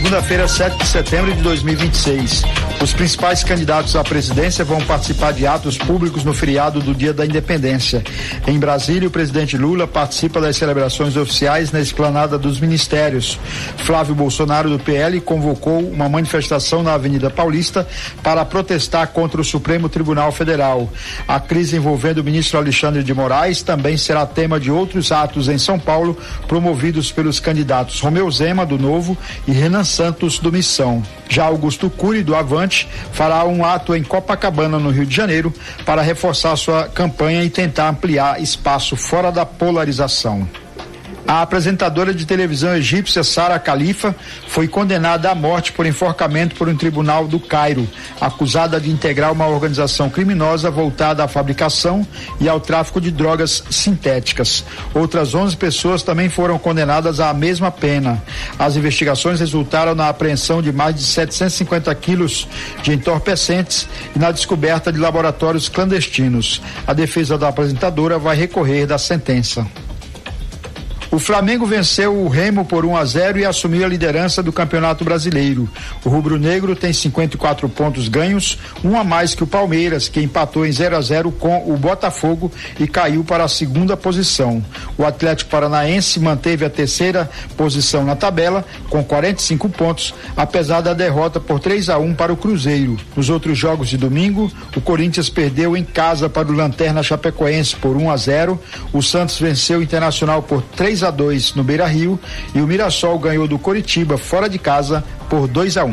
segunda-feira, 7 de setembro de 2026. Os principais candidatos à presidência vão participar de atos públicos no feriado do Dia da Independência. Em Brasília, o presidente Lula participa das celebrações oficiais na esplanada dos ministérios. Flávio Bolsonaro, do PL, convocou uma manifestação na Avenida Paulista para protestar contra o Supremo Tribunal Federal. A crise envolvendo o ministro Alexandre de Moraes também será tema de outros atos em São Paulo, promovidos pelos candidatos Romeu Zema, do Novo, e Renan Santos, do Missão. Já Augusto Cury, do Avante, fará um ato em Copacabana, no Rio de Janeiro, para reforçar sua campanha e tentar ampliar espaço fora da polarização. A apresentadora de televisão egípcia Sara Khalifa foi condenada à morte por enforcamento por um tribunal do Cairo, acusada de integrar uma organização criminosa voltada à fabricação e ao tráfico de drogas sintéticas. Outras 11 pessoas também foram condenadas à mesma pena. As investigações resultaram na apreensão de mais de 750 quilos de entorpecentes e na descoberta de laboratórios clandestinos. A defesa da apresentadora vai recorrer da sentença. O Flamengo venceu o Remo por 1-0 e assumiu a liderança do Campeonato Brasileiro. O rubro-negro tem 54 pontos ganhos, um a mais que o Palmeiras, que empatou em 0-0 com o Botafogo e caiu para a segunda posição. O Atlético Paranaense manteve a terceira posição na tabela com 45 pontos, apesar da derrota por 3-1 para o Cruzeiro. Nos outros jogos de domingo, o Corinthians perdeu em casa para o Lanterna Chapecoense por 1-0. O Santos venceu o Internacional por 3-2 no Beira-Rio e o Mirassol ganhou do Coritiba fora de casa por 2-1.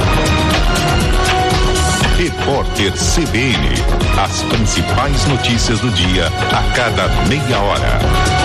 Repórter CBN, as principais notícias do dia a cada meia hora.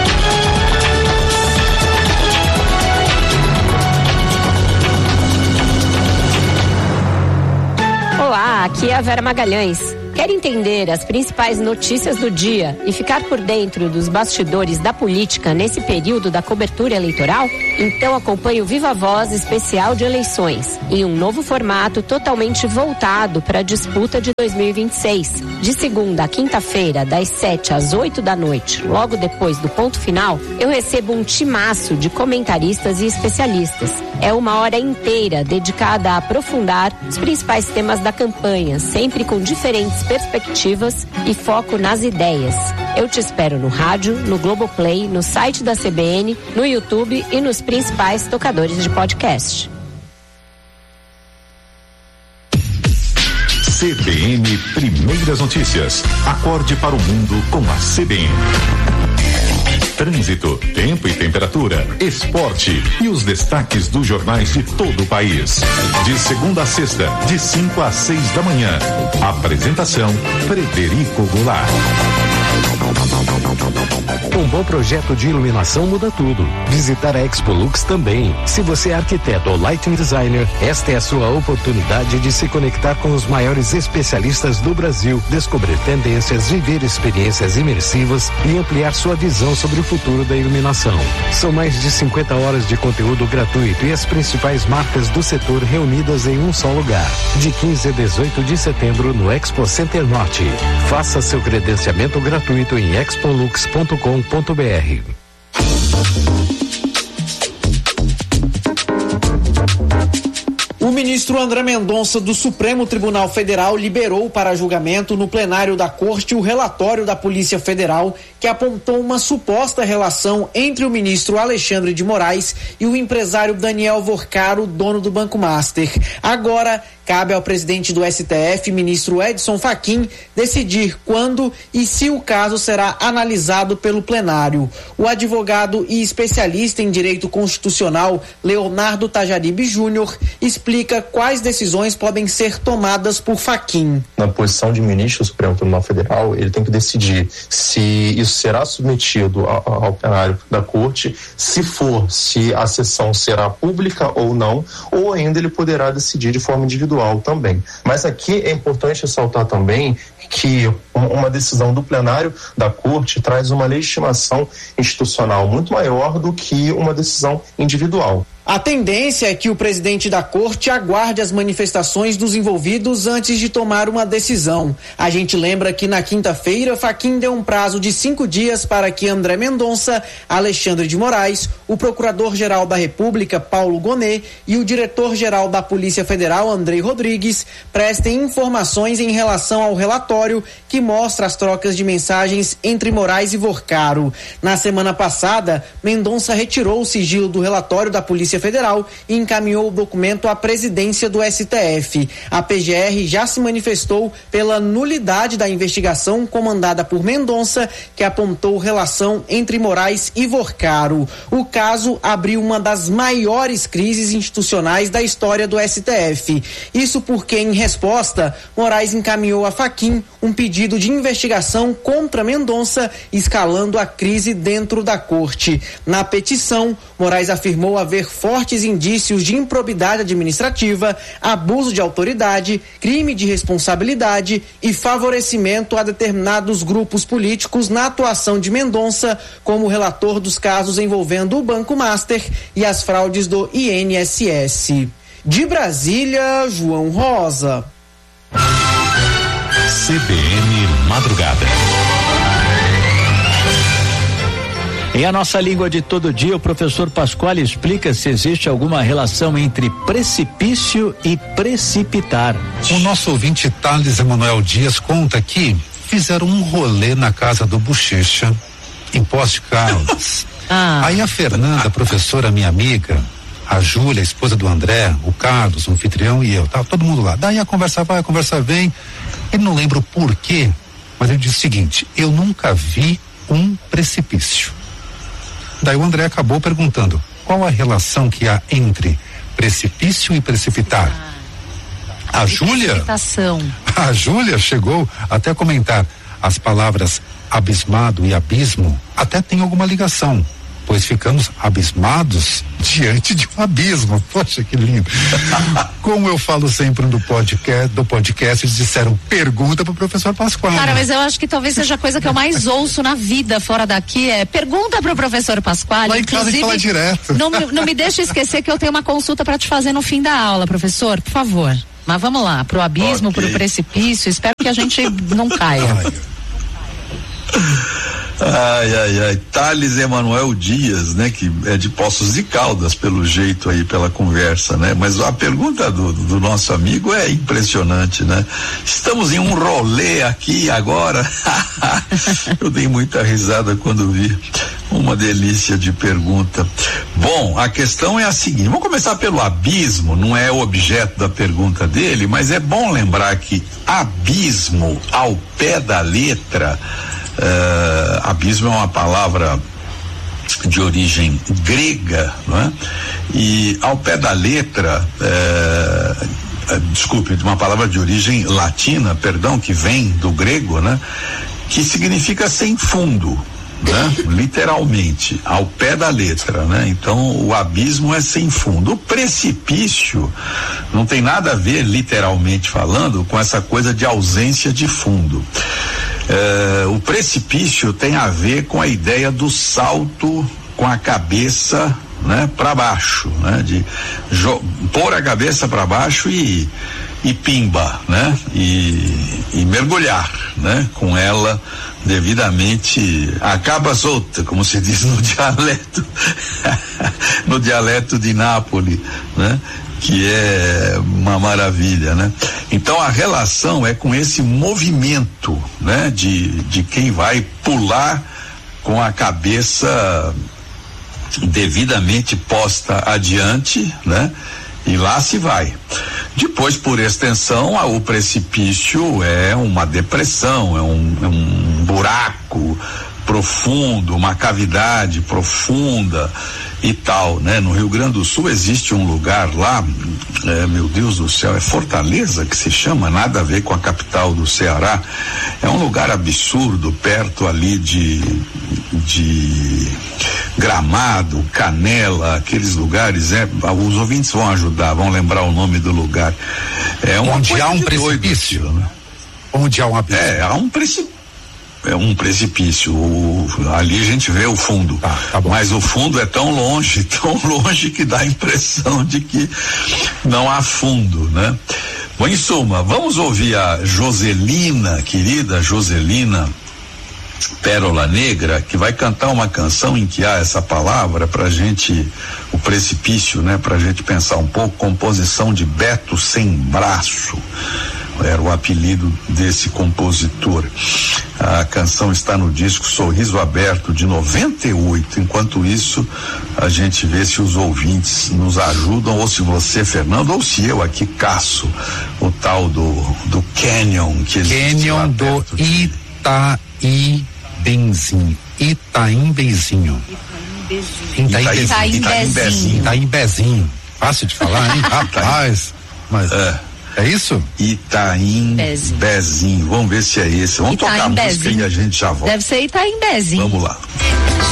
Olá, aqui é a Vera Magalhães. Quer entender as principais notícias do dia e ficar por dentro dos bastidores da política nesse período da cobertura eleitoral? Então acompanhe o Viva Voz especial de eleições, em um novo formato totalmente voltado para a disputa de 2026. De segunda a quinta-feira, das 7 às 8 da noite, logo depois do ponto final, eu recebo um timaço de comentaristas e especialistas. É uma hora inteira dedicada a aprofundar os principais temas da campanha, sempre com diferentes perspectivas e foco nas ideias. Eu te espero no rádio, no Globoplay, no site da CBN, no YouTube e nos principais tocadores de podcast. CBN Primeiras Notícias. Acorde para o mundo com a CBN. Trânsito, tempo e temperatura, esporte e os destaques dos jornais de todo o país. De segunda a sexta, de 5 às 6 da manhã. Apresentação, Frederico Goulart. Um bom projeto de iluminação muda tudo. Visitar a Expolux também. Se você é arquiteto ou lighting designer, esta é a sua oportunidade de se conectar com os maiores especialistas do Brasil, descobrir tendências, viver experiências imersivas e ampliar sua visão sobre o futuro da iluminação. São mais de 50 horas de conteúdo gratuito e as principais marcas do setor reunidas em um só lugar. De 15 a 18 de setembro no Expo Center Norte. Faça seu credenciamento gratuito em expolux.com.br. O ministro André Mendonça, do Supremo Tribunal Federal, liberou para julgamento no plenário da Corte o relatório da Polícia Federal que apontou uma suposta relação entre o ministro Alexandre de Moraes e o empresário Daniel Vorcaro, dono do Banco Master. Agora, cabe ao presidente do STF, ministro Edson Fachin, decidir quando e se o caso será analisado pelo plenário. O advogado e especialista em direito constitucional, Leonardo Tajaribe Júnior, explica quais decisões podem ser tomadas por Fachin. Na posição de ministro do Supremo Tribunal Federal, ele tem que decidir se isso será submetido ao plenário da Corte, se for, se a sessão será pública ou não, ou ainda ele poderá decidir de forma individual individual também. Mas aqui é importante ressaltar também que uma decisão do plenário da Corte traz uma legitimação institucional muito maior do que uma decisão individual. A tendência é que o presidente da Corte aguarde as manifestações dos envolvidos antes de tomar uma decisão. A gente lembra que na quinta-feira, Fachin deu um prazo de 5 dias para que André Mendonça, Alexandre de Moraes, o Procurador-Geral da República, Paulo Gonet, e o Diretor-Geral da Polícia Federal, Andrei Rodrigues, prestem informações em relação ao relatório que mostra as trocas de mensagens entre Moraes e Vorcaro. Na semana passada, Mendonça retirou o sigilo do relatório da Polícia Federal e encaminhou o documento à presidência do STF. A PGR já se manifestou pela nulidade da investigação comandada por Mendonça, que apontou relação entre Moraes e Vorcaro. O caso abriu uma das maiores crises institucionais da história do STF. Isso porque, em resposta, Moraes encaminhou a Fachin um pedido de investigação contra Mendonça, escalando a crise dentro da Corte. Na petição, Moraes afirmou haver fortes indícios de improbidade administrativa, abuso de autoridade, crime de responsabilidade e favorecimento a determinados grupos políticos na atuação de Mendonça como relator dos casos envolvendo o Banco Master e as fraudes do INSS. De Brasília, João Rosa. CBN Madrugada. Em a nossa língua de todo dia, o professor Pasquale explica se existe alguma relação entre precipício e precipitar. O nosso ouvinte Thales Emanuel Dias conta que fizeram um rolê na casa do Bochecha, em Poços de Caldas. Aí a Fernanda, professora, minha amiga, a Júlia, a esposa do André, o Carlos, o anfitrião e eu, tava todo mundo lá. Daí a conversa vai, a conversa vem. Eu não lembro o porquê, mas ele disse o seguinte: eu nunca vi um precipício. Daí o André acabou perguntando qual a relação que há entre precipício e precipitar. A Júlia chegou até a comentar as palavras abismado e abismo até tem alguma ligação, pois ficamos abismados diante de um abismo. Poxa, que lindo. Como eu falo sempre do podcast, eles disseram, pergunta pro professor Pasquale. Cara, mas eu acho que talvez seja a coisa que eu mais ouço na vida fora daqui, pergunta pro professor Pasquale. Lá em casa a gente fala direto. Não me deixa esquecer que eu tenho uma consulta para te fazer no fim da aula, professor, por favor. Mas vamos lá, pro abismo, pro precipício, espero que a gente não caia. Thales Emanuel Dias, né, que é de Poços de Caldas, pelo jeito aí, pela conversa, né, mas a pergunta do nosso amigo é impressionante, né? Estamos em um rolê aqui agora. Eu dei muita risada quando vi. Uma delícia de pergunta. Bom, a questão é a seguinte, vamos começar pelo abismo, não é o objeto da pergunta dele, mas é bom lembrar que abismo, ao pé da letra, abismo é uma palavra de origem grega, não é? E ao pé da letra, desculpe, uma palavra de origem latina, perdão, que vem do grego, né? Que significa sem fundo, né? Literalmente, ao pé da letra, né? Então o abismo é sem fundo. O precipício não tem nada a ver, literalmente falando, com essa coisa de ausência de fundo. O precipício tem a ver com a ideia do salto com a cabeça, né, para baixo, né, de pôr a cabeça para baixo e pimba, né, e mergulhar, né, com ela devidamente acaba solta, como se diz no dialeto no dialeto de Nápoles, né, que é uma maravilha, né? Então a relação é com esse movimento, né, de quem vai pular com a cabeça devidamente posta adiante, né? E lá se vai. Depois, por extensão, o precipício é uma depressão, é um buraco profundo, uma cavidade profunda. e tal, né? No Rio Grande do Sul existe um lugar lá, meu Deus do céu, é Fortaleza que se chama, nada a ver com a capital do Ceará. É um lugar absurdo, perto ali de Gramado, Canela, aqueles lugares, os ouvintes vão ajudar, vão lembrar o nome do lugar. Onde há um precipício, doido, né? Onde há um abismo. Há um precipício. É um precipício, ali a gente vê o fundo, tá bom. Mas o fundo é tão longe que dá a impressão de que não há fundo, né? Bom, em suma, vamos ouvir a Joselina, querida Joselina Pérola Negra, que vai cantar uma canção em que há essa palavra pra gente, o precipício, né? Pra gente pensar um pouco, composição de Beto Sem Braço. Era o apelido desse compositor. A canção está no disco Sorriso Aberto, de 98. Enquanto isso, a gente vê se os ouvintes nos ajudam, ou se você, Fernando, ou se eu aqui caço o tal do Canyon que existe. Canyon do Itaim Bezinho. Itaim Bezinho. Fácil de falar, hein? Rapaz. Mas é isso? Itaim Bezinho. Vamos ver se é esse. Vamos tocar a música e a gente já volta. Deve ser Itaim Bezinho. Vamos lá.